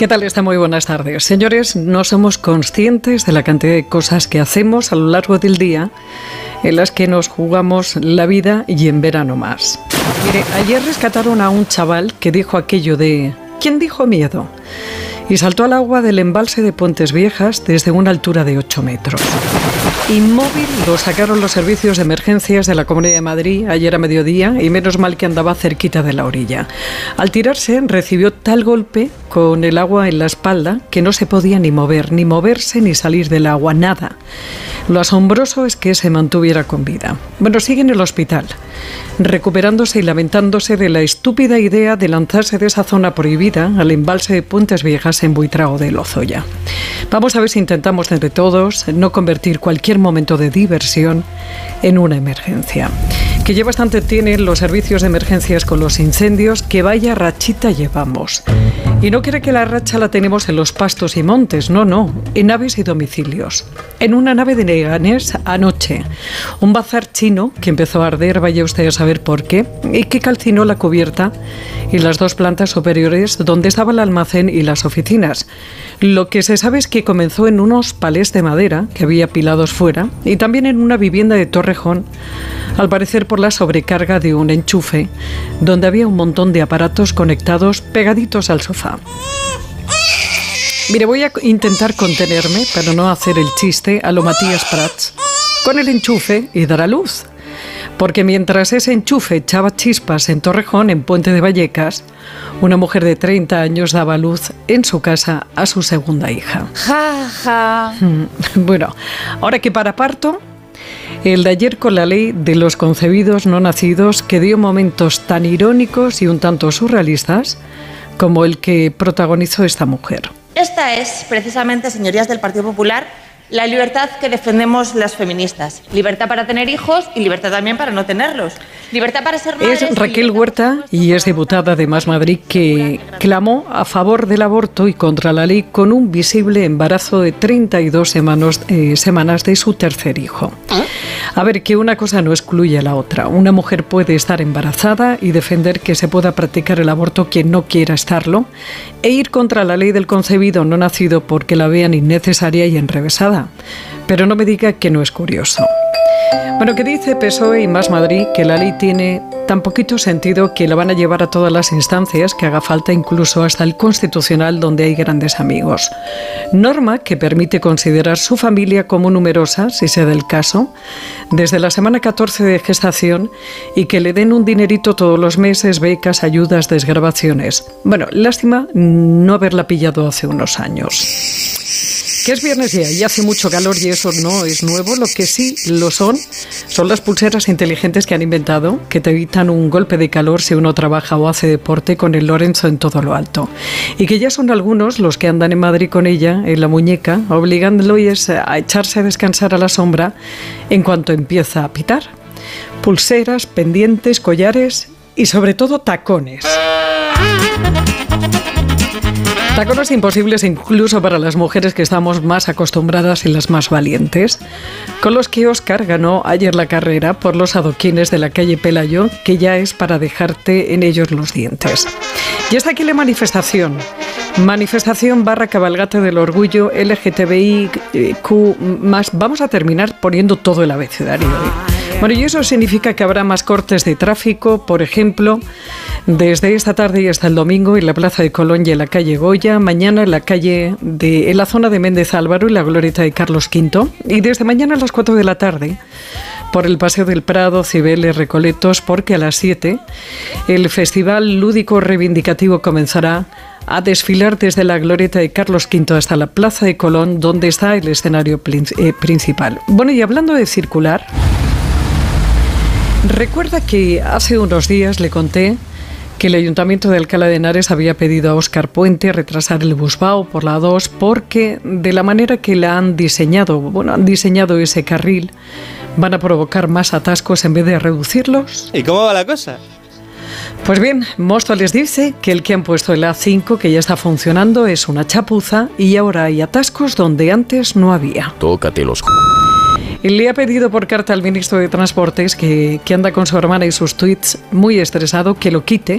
¿Qué tal está? Muy buenas tardes. Señores, no somos conscientes de la cantidad de cosas que hacemos a lo largo del día en las que nos jugamos la vida y en verano más. Mire, ayer rescataron a un chaval que dijo aquello de ¿quién dijo miedo? Y saltó al agua del embalse de Puentes Viejas desde una altura de 8 metros. Inmóvil lo sacaron los servicios de emergencias de la Comunidad de Madrid ayer a mediodía y menos mal que andaba cerquita de la orilla. Al tirarse recibió tal golpe con el agua en la espalda que no se podía ni mover, ni moverse ni salir del agua, nada. Lo asombroso es que se mantuviera con vida. Bueno, sigue en el hospital, recuperándose y lamentándose de la estúpida idea de lanzarse de esa zona prohibida al embalse de Puentes Viejas en Buitrago de Lozoya. Vamos a ver si intentamos entre todos no convertir cualquier momento de diversión en una emergencia. Que ya bastante tienen los servicios de emergencias con los incendios, que vaya rachita llevamos. Y no cree que la racha la tenemos en los pastos y montes, no, en naves y domicilios. En una nave de Leganés anoche, un bazar chino que empezó a arder, vaya usted a saber por qué, y que calcinó la cubierta y las dos plantas superiores donde estaba el almacén y las oficinas. Lo que se sabe es que comenzó en unos palés de madera que había apilados fuera y también en una vivienda de Torrejón, al parecer por la sobrecarga de un enchufe, donde había un montón de aparatos conectados pegaditos al sofá. Mire, voy a intentar contenerme para no hacer el chiste a lo Matías Prats con el enchufe y dar a luz. Porque mientras ese enchufe echaba chispas en Torrejón, en Puente de Vallecas, una mujer de 30 años daba a luz en su casa a su segunda hija. Ja, ja. Bueno, ahora que para parto, el de ayer con la ley de los concebidos no nacidos, que dio momentos tan irónicos y un tanto surrealistas como el que protagonizó esta mujer. Esta es, precisamente, señorías del Partido Popular, la libertad que defendemos las feministas. Libertad para tener hijos y libertad también para no tenerlos. Libertad para ser madres. Es Raquel Huerta y es diputada de Más Madrid, que clamó a favor del aborto y contra la ley con un visible embarazo de 32 semanas de su tercer hijo. A ver, que una cosa no excluye a la otra. Una mujer puede estar embarazada y defender que se pueda practicar el aborto quien no quiera estarlo, e ir contra la ley del concebido no nacido porque la vean innecesaria y enrevesada. Pero no me diga que no es curioso. Bueno, que dice PSOE y Más Madrid que la ley tiene tan poquito sentido que la van a llevar a todas las instancias que haga falta, incluso hasta el Constitucional, donde hay grandes amigos. Norma que permite considerar su familia como numerosa, si se da el caso, desde la semana 14 de gestación, y que le den un dinerito todos los meses, becas, ayudas, desgravaciones. Bueno, lástima no haberla pillado hace unos años. Que es viernes ya y hace mucho calor y eso no es nuevo. Lo que sí lo son las pulseras inteligentes que han inventado, que te evitan un golpe de calor si uno trabaja o hace deporte con el Lorenzo en todo lo alto. Y que ya son algunos los que andan en Madrid con ella en la muñeca, obligándolos a echarse a descansar a la sombra en cuanto empieza a pitar. Pulseras, pendientes, collares y sobre todo tacones. Tacones imposibles incluso para las mujeres que estamos más acostumbradas y las más valientes, con los que Óscar ganó ayer la carrera por los adoquines de la calle Pelayo, que ya es para dejarte en ellos los dientes. Y hasta aquí la manifestación. Manifestación / cabalgata del orgullo LGTBIQ+. Vamos a terminar poniendo todo el abecedario. Bueno, y eso significa que habrá más cortes de tráfico, por ejemplo, desde esta tarde y hasta el domingo en la Plaza de Colón y en la calle Goya, mañana en la zona de Méndez Álvaro y la glorieta de Carlos V, y desde mañana a las 4 de la tarde por el Paseo del Prado, Cibeles, Recoletos, porque a las 7 el Festival Lúdico Reivindicativo comenzará a desfilar desde la glorieta de Carlos V hasta la Plaza de Colón, donde está el escenario principal. Bueno, y hablando de circular, recuerda que hace unos días le conté que el Ayuntamiento de Alcalá de Henares había pedido a Óscar Puente retrasar el Busbao por la 2 porque de la manera que la han diseñado ese carril, van a provocar más atascos en vez de reducirlos. ¿Y cómo va la cosa? Pues bien, Mosto les dice que el que han puesto el A5, que ya está funcionando, es una chapuza y ahora hay atascos donde antes no había. Tócate los... Le ha pedido por carta al ministro de Transportes, que anda con su hermana y sus tuits muy estresado, que lo quite,